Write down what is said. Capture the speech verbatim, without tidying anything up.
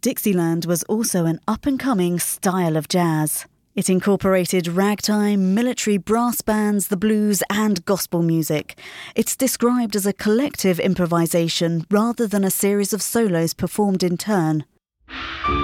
Dixieland was also an up-and-coming style of jazz. It incorporated ragtime, military brass bands, the blues and gospel music. It's described as a collective improvisation rather than a series of solos performed in turn.